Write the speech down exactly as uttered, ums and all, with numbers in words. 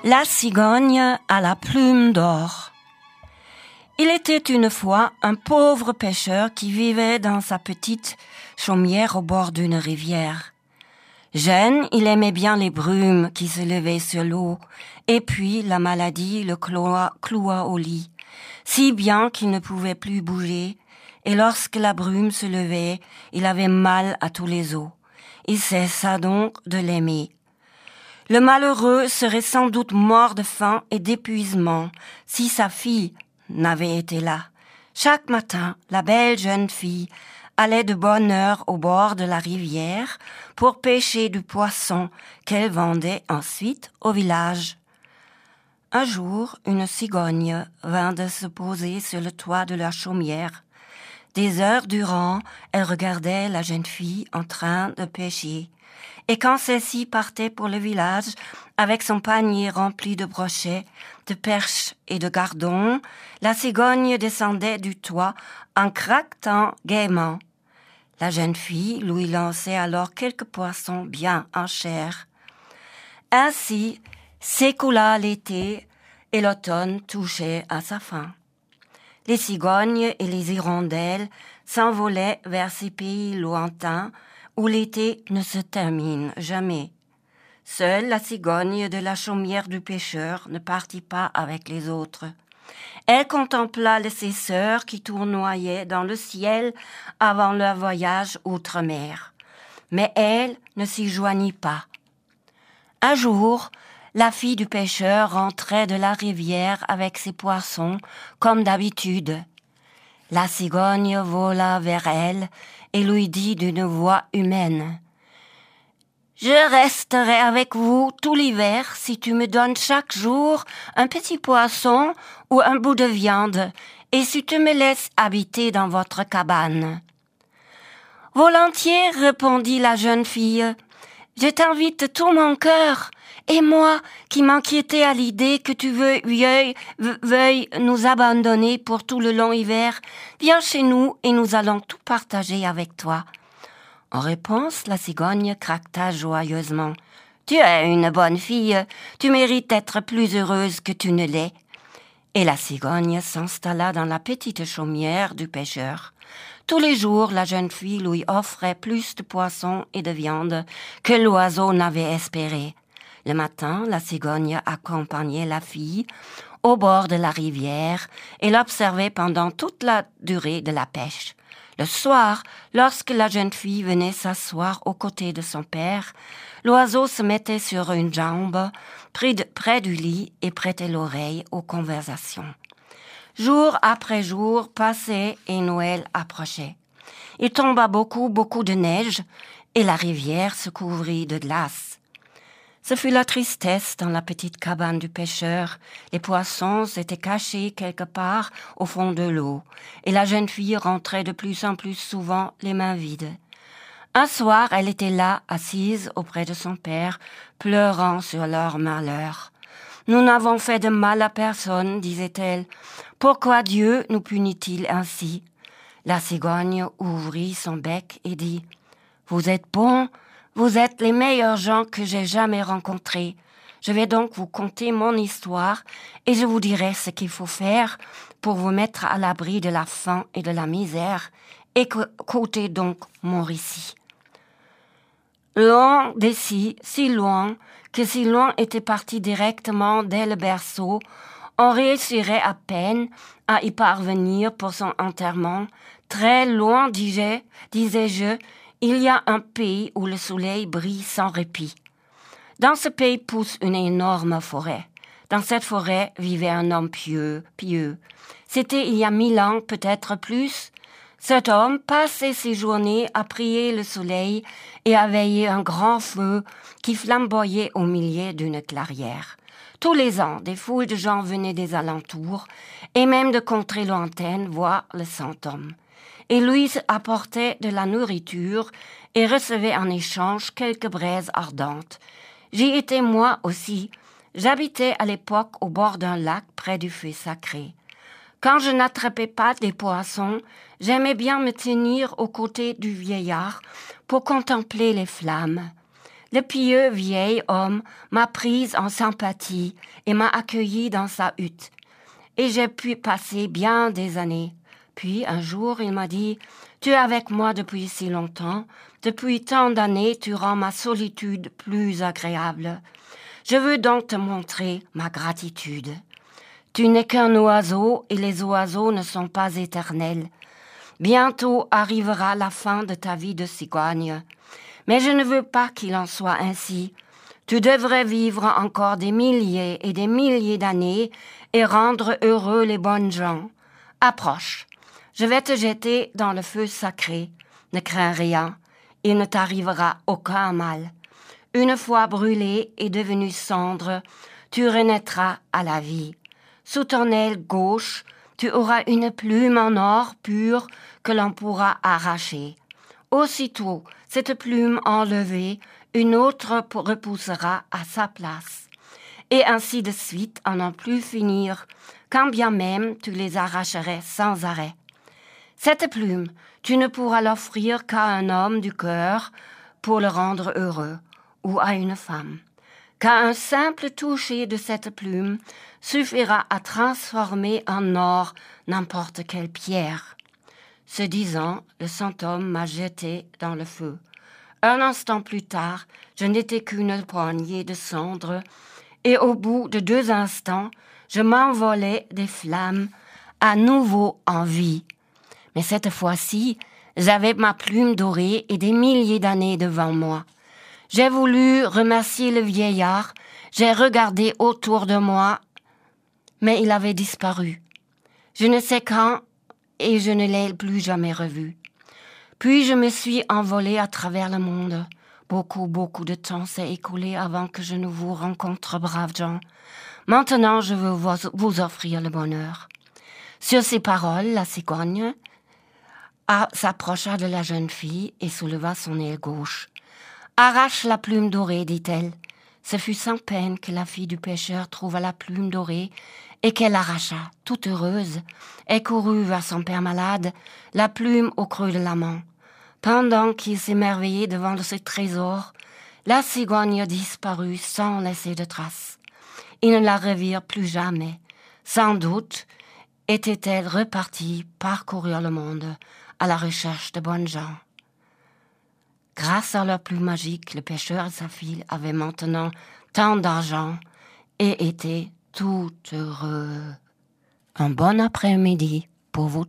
La cigogne à la plume d'or. Il était une fois un pauvre pêcheur qui vivait dans sa petite chaumière au bord d'une rivière. Jeune, il aimait bien les brumes qui se levaient sur l'eau, et puis la maladie le cloua, cloua au lit, si bien qu'il ne pouvait plus bouger, et lorsque la brume se levait, il avait mal à tous les os. Il cessa donc de l'aimer. Le malheureux serait sans doute mort de faim et d'épuisement si sa fille n'avait été là. Chaque matin, la belle jeune fille allait de bonne heure au bord de la rivière pour pêcher du poisson qu'elle vendait ensuite au village. Un jour, une cigogne vint de se poser sur le toit de la chaumière. Des heures durant, elle regardait la jeune fille en train de pêcher. Et quand celle-ci partait pour le village, avec son panier rempli de brochets, de perches et de gardons, la cigogne descendait du toit en craquant gaiement. La jeune fille lui lançait alors quelques poissons bien en chair. Ainsi s'écoula l'été et l'automne touchait à sa fin. Les cigognes et les hirondelles s'envolaient vers ces pays lointains où l'été ne se termine jamais. Seule la cigogne de la chaumière du pêcheur ne partit pas avec les autres. Elle contempla ses sœurs qui tournoyaient dans le ciel avant leur voyage outre-mer. Mais elle ne s'y joignit pas. Un jour, la fille du pêcheur rentrait de la rivière avec ses poissons, comme d'habitude. La cigogne vola vers elle et lui dit d'une voix humaine. « Je resterai avec vous tout l'hiver si tu me donnes chaque jour un petit poisson ou un bout de viande et si tu me laisses habiter dans votre cabane. »« Volontiers, répondit la jeune fille. Je t'invite tout mon cœur. Et moi, qui m'inquiétais à l'idée que tu veuilles, veuilles nous abandonner pour tout le long hiver, viens chez nous et nous allons tout partager avec toi. » En réponse, la cigogne craqueta joyeusement. « Tu es une bonne fille, tu mérites d'être plus heureuse que tu ne l'es. » Et la cigogne s'installa dans la petite chaumière du pêcheur. Tous les jours, la jeune fille lui offrait plus de poissons et de viande que l'oiseau n'avait espéré. Le matin, la cigogne accompagnait la fille au bord de la rivière et l'observait pendant toute la durée de la pêche. Le soir, lorsque la jeune fille venait s'asseoir aux côtés de son père, l'oiseau se mettait sur une jambe près, de, près du lit et prêtait l'oreille aux conversations. Jour après jour passait et Noël approchait. Il tomba beaucoup, beaucoup de neige et la rivière se couvrit de glace. Ce fut la tristesse dans la petite cabane du pêcheur. Les poissons étaient cachés quelque part au fond de l'eau, et la jeune fille rentrait de plus en plus souvent les mains vides. Un soir, elle était là, assise auprès de son père, pleurant sur leur malheur. « Nous n'avons fait de mal à personne, disait-elle. Pourquoi Dieu nous punit-il ainsi ?» La cigogne ouvrit son bec et dit « Vous êtes bons. Vous êtes les meilleurs gens que j'ai jamais rencontrés. Je vais donc vous conter mon histoire et je vous dirai ce qu'il faut faire pour vous mettre à l'abri de la faim et de la misère. Écoutez donc mon récit. » Loin d'ici, si loin, que si loin était parti directement dès le berceau, on réussirait à peine à y parvenir pour son enterrement. Très loin, disais, disais-je, il y a un pays où le soleil brille sans répit. Dans ce pays pousse une énorme forêt. Dans cette forêt vivait un homme pieux, pieux. C'était il y a mille ans, peut-être plus. Cet homme passait ses journées à prier le soleil et à veiller un grand feu qui flamboyait au milieu d'une clairière. Tous les ans, des foules de gens venaient des alentours et même de contrées lointaines voir le saint homme. Et lui apportait de la nourriture et recevait en échange quelques braises ardentes. J'y étais moi aussi. J'habitais à l'époque au bord d'un lac près du feu sacré. Quand je n'attrapais pas des poissons, j'aimais bien me tenir aux côtés du vieillard pour contempler les flammes. Le pieux vieil homme m'a prise en sympathie et m'a accueilli dans sa hutte. Et j'ai pu passer bien des années. Puis un jour, il m'a dit « Tu es avec moi depuis si longtemps. Depuis tant d'années, tu rends ma solitude plus agréable. Je veux donc te montrer ma gratitude. Tu n'es qu'un oiseau et les oiseaux ne sont pas éternels. Bientôt arrivera la fin de ta vie de cigogne. Mais je ne veux pas qu'il en soit ainsi. Tu devrais vivre encore des milliers et des milliers d'années et rendre heureux les bonnes gens. Approche. Je vais te jeter dans le feu sacré. Ne crains rien. Il ne t'arrivera aucun mal. Une fois brûlé et devenu cendre, tu renaîtras à la vie. Sous ton aile gauche, tu auras une plume en or pur que l'on pourra arracher. Aussitôt, cette plume enlevée, une autre repoussera à sa place. Et ainsi de suite, à n'en plus finir, quand bien même tu les arracherais sans arrêt. Cette plume, tu ne pourras l'offrir qu'à un homme du cœur pour le rendre heureux, ou à une femme. Qu'à un simple toucher de cette plume suffira à transformer en or n'importe quelle pierre. Ce disant, le saint homme m'a jeté dans le feu. Un instant plus tard, je n'étais qu'une poignée de cendres, et au bout de deux instants, je m'envolais des flammes, à nouveau en vie. Mais cette fois-ci, j'avais ma plume dorée et des milliers d'années devant moi. J'ai voulu remercier le vieillard, j'ai regardé autour de moi, mais il avait disparu. Je ne sais quand, et je ne l'ai plus jamais revu. Puis je me suis envolée à travers le monde. Beaucoup, beaucoup de temps s'est écoulé avant que je ne vous rencontre, braves gens. Maintenant, je veux vous offrir le bonheur. Sur ces paroles, la cigogne ah, s'approcha de la jeune fille et souleva son aile gauche. « Arrache la plume dorée, dit-elle. » Ce fut sans peine que la fille du pêcheur trouva la plume dorée et qu'elle arracha, toute heureuse. Elle courut vers son père malade, la plume au creux de la main. Pendant qu'il s'émerveillait devant ce trésor, la cigogne disparut sans laisser de traces. Ils ne la revirent plus jamais. Sans doute était-elle repartie parcourir le monde à la recherche de bonnes gens. Grâce à leur plume magique, le pêcheur et sa fille avaient maintenant tant d'argent et étaient tout heureux. Un bon après-midi pour vous.